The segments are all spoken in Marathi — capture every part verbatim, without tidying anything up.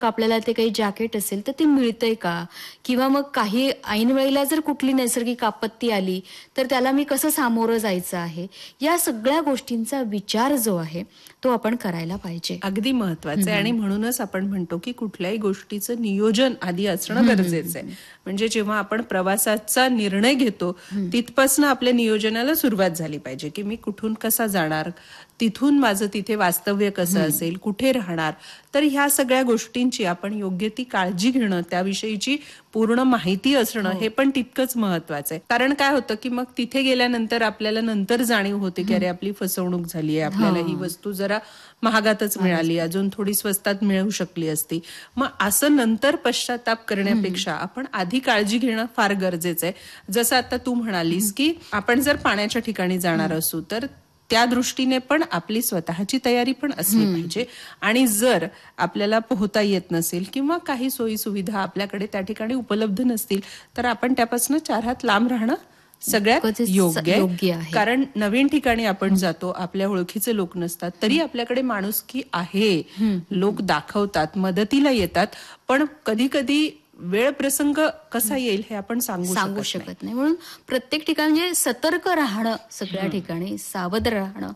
आपल्याला ते काही जॅकेट असेल तर ते मिळतंय का, किंवा मग काही ऐन वेळेला जर कुठली नैसर्गिक आपत्ती आली तर त्याला मी कसं सामोरं जायचं आहे, या सगळ्या गोष्टींचा विचार जो आहे तो आपण करायला पाहिजे. अगदी महत्वाचं आहे. आणि म्हणूनच आपण म्हणतो की कुठल्याही गोष्टीचं नियोजन आधी असणं गरजेचं आहे. म्हणजे जेव्हा आपण प्रवासाचा निर्णय घेतो तिथपासून आपल्या नियोजनाला सुरुवात झाली पाहिजे की मी कुठून कसा जाणार, तिथून माझं तिथे वास्तव्य कसं असेल, कुठे राहणार. तर ह्या सगळ्या गोष्टींची आपण योग्य ती काळजी घेणं, त्याविषयीची पूर्ण माहिती असणं हे पण तितकंच महत्वाचं आहे. कारण काय होतं की मग तिथे गेल्यानंतर आपल्याला नंतर जाणीव होते की अरे आपली फसवणूक झाली आहे, आपल्याला ही वस्तू जरा महागातच मिळाली, अजून थोडी स्वस्तात मिळू शकली असती. मग असं नंतर पश्चाताप करण्यापेक्षा आपण आधी काळजी घेणं फार गरजेचं आहे. जसं आता तू म्हणालीस की आपण जर पाण्याच्या ठिकाणी जाणार असू तर त्या दृष्टीने पण आपली स्वतःची तयारी पण असली पाहिजे. आणि जर आपल्याला पोहता येत नसेल किंवा काही सोयी सुविधा आपल्याकडे त्या ठिकाणी उपलब्ध नसतील तर आपण त्यापासून चार हात लांब राहणं सगळ्यात योग्य आहे. कारण नवीन ठिकाणी आपण जातो, आपल्या ओळखीचे लोक नसतात, तरी आपल्याकडे माणुसकी आहे, लोक दाखवतात, मदतीला येतात. पण कधी कधी वेळ प्रसंग कसा येईल हे आपण सांगू सांगू शकत नाही. म्हणून प्रत्येक ठिकाणी म्हणजे सतर्क राहणं, सगळ्या ठिकाणी सावध राहणं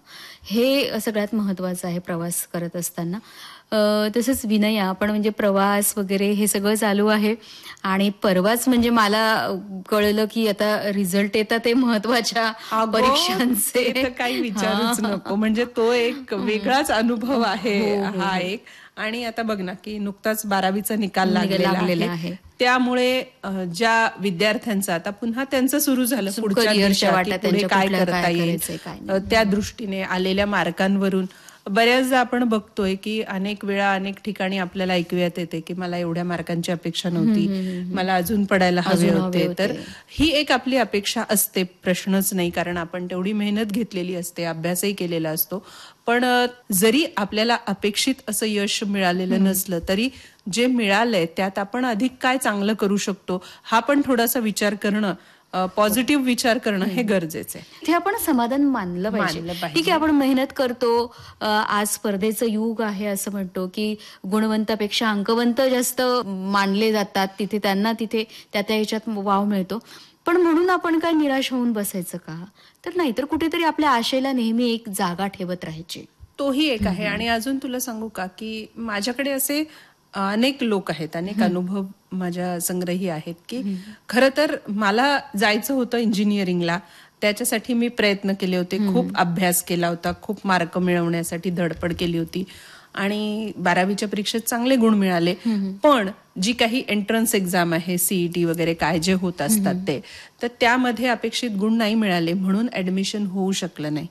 हे सगळ्यात महत्वाचं आहे प्रवास करत असताना. तसंच विनय, आपण म्हणजे प्रवास वगैरे हे सगळं चालू आहे आणि परवाच म्हणजे मला कळलं की आता रिझल्ट येतात ते महत्वाच्या परीक्षांचे. काही विचारूच नको. म्हणजे तो एक वेगळाच अनुभव आहे हा एक. आणि आता बघ ना की नुकताच बारावीचा निकाल लागलेला आहे. त्यामुळे ज्या विद्यार्थ्यांचं आता पुन्हा त्यांचं सुरू झालं पुढच्या दिवसात पुढे काय करता येईल, त्या दृष्टीने आलेल्या मार्कांवरून बऱ्याचदा आपण बघतोय की अनेक वेळा अनेक ठिकाणी आपल्याला ऐकूयात येते की मला एवढ्या मार्कांची अपेक्षा नव्हती, मला अजून पडायला हवे होते. तर ही एक आपली अपेक्षा असते, प्रश्नच नाही. कारण आपण तेवढी मेहनत घेतलेली असते, अभ्यासही केलेला असतो. पण जरी आपल्याला अपेक्षित असं यश मिळालेलं नसलं तरी जे मिळालंय त्यात आपण अधिक काय चांगलं करू शकतो हा पण थोडासा विचार करणं, पॉझिटिव्ह विचार करणं हे गरजेचं आहे. इथे आपण समाधान मानलं पाहिजे. ठीक आहे, आपण मेहनत करतो, आज स्पर्धेचं युग आहे असं म्हणतो की गुणवंतापेक्षा अंकवंत जास्त मानले जातात, तिथे त्यांना तिथे त्या त्या ह्याच्यात वाव मिळतो. पण म्हणून आपण काय निराश होऊन बसायचं का? तर नाही, तर कुठेतरी आपल्या आशेला नेहमी एक जागा ठेवत राहायची. तोही एक आहे. आणि अजून तुला सांगू का की माझ्याकडे असे अनेक लोक आहेत, अनेक अनुभव माझ्या संग्रही आहेत की खरं तर मला जायचं होतं इंजिनिअरिंगला, त्याच्यासाठी मी प्रयत्न केले होते, खूप अभ्यास केला होता, खूप मार्क मिळवण्यासाठी धडपड केली होती आणि बारावीच्या परीक्षेत चांगले गुण मिळाले. पण जी काही एंट्रन्स एक्झाम आहे, सीईटी वगैरे काय जे होत असतात ते, तर त्यामध्ये अपेक्षित गुण नाही मिळाले, म्हणून ऍडमिशन होऊ शकलं नाही.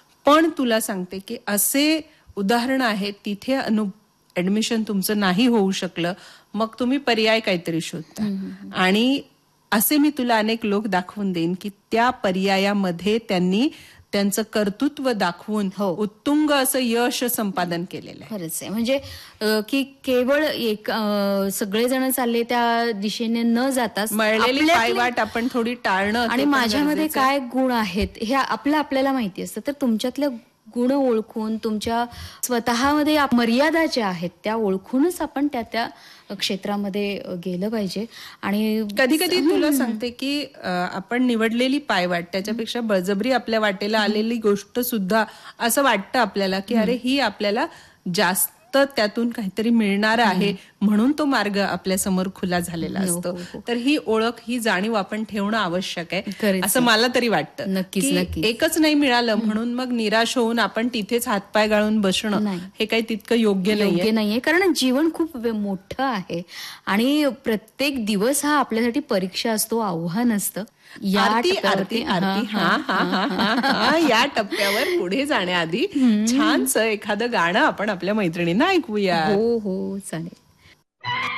पण तुला सांगते की असे उदाहरण आहेत तिथे अनु ऍडमिशन तुमचं नाही होऊ शकलं, मग तुम्ही पर्याय काहीतरी शोधता. आणि असे मी तुला अनेक लोक दाखवून देईन की त्या पर्यायामध्ये त्यांनी त्यांचं कर्तृत्व दाखवून उत्तुंग असं यश संपादन केलेलं आहे. खरंच आहे. म्हणजे की केवळ एक सगळेजण चालले त्या दिशेने न जाताच मळलेली पायवाट आपण थोडी टाळणं आणि माझ्यामध्ये काय गुण आहेत हे आपलं आपल्याला माहिती असतं. तर तुमच्यातल्या गुण ओळखून, तुमच्या स्वतःमध्ये मर्यादा ज्या आहेत त्या ओळखूनच आपण त्या त्या क्षेत्रामध्ये गेलं पाहिजे. आणि कधी कधी तुला सांगते की आपण निवडलेली पायवाट त्याच्यापेक्षा बळजबरी आपल्या वाटेला आलेली गोष्ट सुद्धा असं वाटतं आपल्याला की अरे ही आपल्याला जास्त त्यातून काहीतरी मिळणार आहे, म्हणून तो मार्ग आपल्या समोर खुला झालेला असतो. तर ही ओळख, ही जाणीव आपण ठेवणं आवश्यक आहे असं मला तरी वाटतं. नक्कीच नक्की. एकच नाही मिळालं म्हणून मग निराश होऊन आपण तिथेच हातपाय गाळून बसणं हे काही तितकं योग्य योग्य नाहीये. कारण जीवन खूप मोठं आहे आणि प्रत्येक दिवस हा आपल्यासाठी परीक्षा असतो, आव्हान असतं. या आरती आरती आरती हा हा हा हा या टप्प्यावर पुढे जाण्याआधी छानसं एखादं गाणं आपण आपल्या मैत्रिणींना ऐकूया. हो हो चालेल.